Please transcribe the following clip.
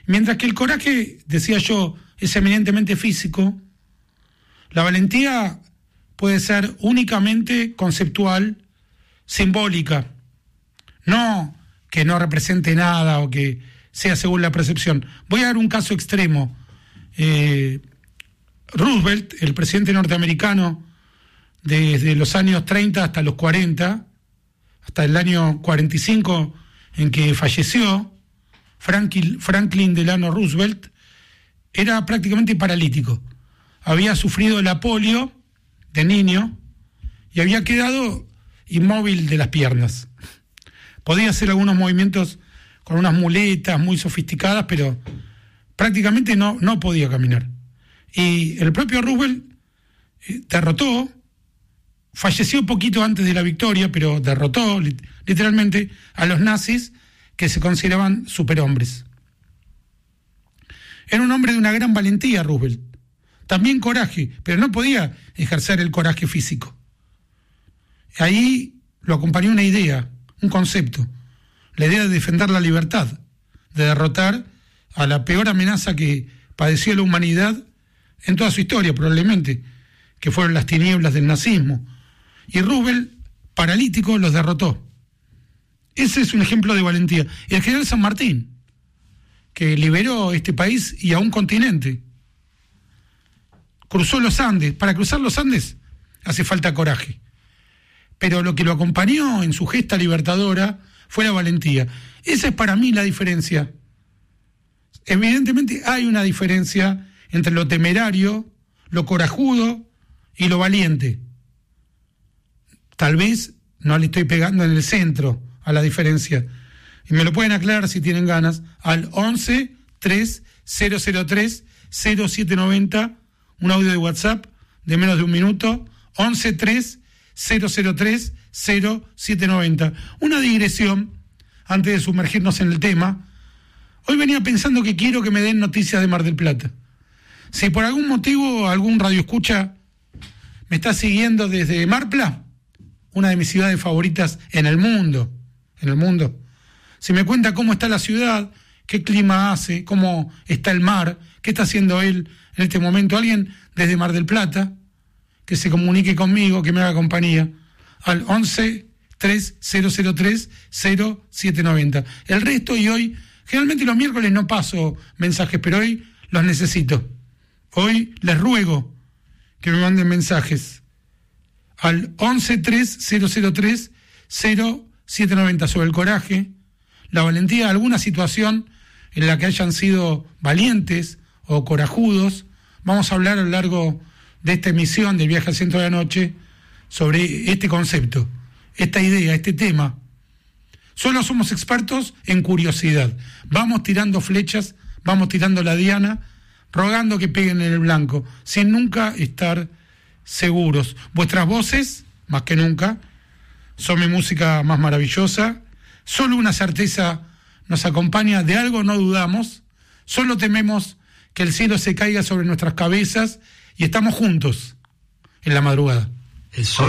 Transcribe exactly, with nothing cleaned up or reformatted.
Mientras que el coraje, decía yo, es eminentemente físico, la valentía puede ser únicamente conceptual, simbólica, no que no represente nada o que sea según la percepción. Voy a dar un caso extremo. Eh, Roosevelt, el presidente norteamericano, desde los años treinta hasta los cuarenta, hasta el año cuarenta y cinco en que falleció, Franklin, Franklin Delano Roosevelt, era prácticamente paralítico. Había sufrido la polio de niño y había quedado inmóvil de las piernas. Podía hacer algunos movimientos con unas muletas muy sofisticadas, pero prácticamente no, no podía caminar. Y el propio Roosevelt eh, derrotó, falleció poquito antes de la victoria, pero derrotó lit- literalmente a los nazis que se consideraban superhombres. Era un hombre de una gran valentía, Roosevelt. También coraje, pero no podía ejercer el coraje físico. Ahí lo acompañó una idea, un concepto, la idea de defender la libertad, de derrotar a la peor amenaza que padeció la humanidad en toda su historia, probablemente, que fueron las tinieblas del nazismo. Y Roosevelt, paralítico, los derrotó. Ese es un ejemplo de valentía. Y el general San Martín, que liberó este país y a un continente. Cruzó los Andes. Para cruzar los Andes hace falta coraje. Pero lo que lo acompañó en su gesta libertadora fue la valentía. Esa es para mí la diferencia. Evidentemente hay una diferencia entre lo temerario, lo corajudo y lo valiente. Tal vez no le estoy pegando en el centro a la diferencia. Y me lo pueden aclarar si tienen ganas al once, tres, cero cero tres, cero siete noventa, un audio de WhatsApp de menos de un minuto, once, tres, cero cero tres, cero siete noventa. Una digresión antes de sumergirnos en el tema. Hoy venía pensando que quiero que me den noticias de Mar del Plata. Si por algún motivo algún radioescucha me está siguiendo desde Marpla, una de mis ciudades favoritas en el mundo, en el mundo, si me cuenta cómo está la ciudad, qué clima hace, cómo está el mar, qué está haciendo él en este momento, alguien desde Mar del Plata, que se comunique conmigo, que me haga compañía, al once, tres, cero cero tres, cero siete noventa. El resto, y hoy, generalmente los miércoles no paso mensajes, pero hoy los necesito. Hoy les ruego que me manden mensajes al once, tres, cero cero tres, cero siete noventa sobre el coraje, la valentía, alguna situación en la que hayan sido valientes o corajudos. Vamos a hablar a lo largo de esta emisión del Viaje al Centro de la Noche sobre este concepto, esta idea, este tema. Solo somos expertos en curiosidad. Vamos tirando flechas, vamos tirando la diana, rogando que peguen en el blanco, sin nunca estar seguros. Vuestras voces, más que nunca, son mi música más maravillosa. Solo una certeza nos acompaña, de algo no dudamos, solo tememos que el cielo se caiga sobre nuestras cabezas y estamos juntos en la madrugada. El sol